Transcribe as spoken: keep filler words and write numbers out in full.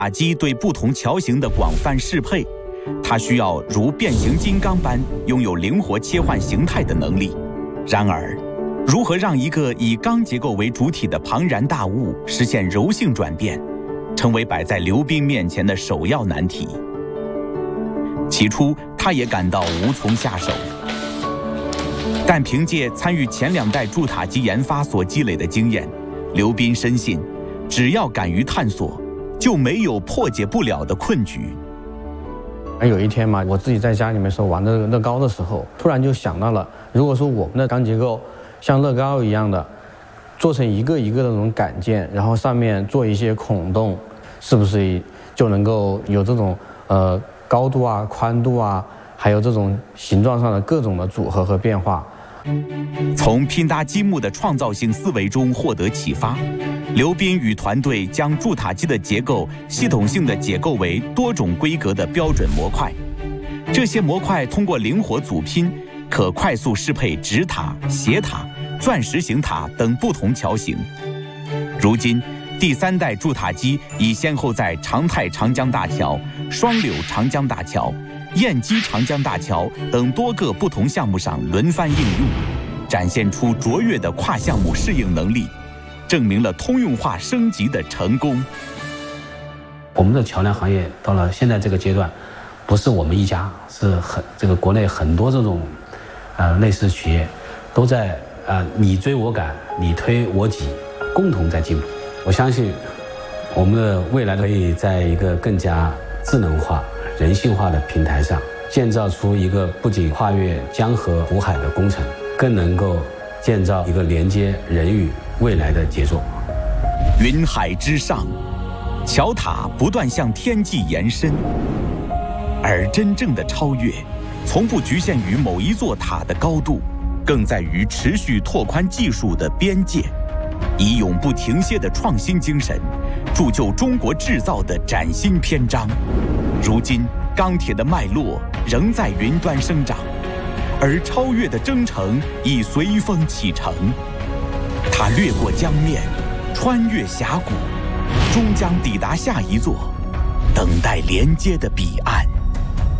塔基对不同桥型的广泛适配，它需要如变形金刚般拥有灵活切换形态的能力。然而，如何让一个以钢结构为主体的庞然大物实现柔性转变，成为摆在刘斌面前的首要难题。起初，他也感到无从下手，但凭借参与前两代铸塔机研发所积累的经验，刘斌深信，只要敢于探索，就没有破解不了的困局。 有一天嘛，我自己在家里面时候玩乐乐高的时候，突然就想到了，如果说我们的钢结构像乐高一样的，做成一个一个的那种杆件，然后上面做一些孔洞，是不是就能够有这种呃高度啊、宽度啊，还有这种形状上的各种的组合和变化？ 从拼搭积木的创造性思维中获得启发，刘斌与团队将铸塔机的结构系统性的解构为多种规格的标准模块。这些模块通过灵活组拼，可快速适配直塔、斜塔、钻石形塔等不同桥型。如今，第三代铸塔机已先后在长泰长江大桥、双柳长江大桥、燕基长江大桥等多个不同项目上轮番应用，展现出卓越的跨项目适应能力，证明了通用化升级的成功。 我们的桥梁行业到了现在这个阶段，不是我们一家，是很这个国内很多这种呃类似企业都在呃你追我赶，你推我挤，共同在进步。我相信我们的未来可以在一个更加智能化、人性化的平台上，建造出一个不仅跨越江河湖海的工程，更能够建造一个连接人与未来的杰作。 云海之上，桥塔不断向天际延伸，而真正的超越，从不局限于某一座塔的高度，更在于持续拓宽技术的边界，以永不停歇的创新精神，铸就中国制造的崭新篇章。如今，钢铁的脉络仍在云端生长，而超越的征程已随风启程。它掠过江面，穿越峡谷，终将抵达下一座等待连接的彼岸。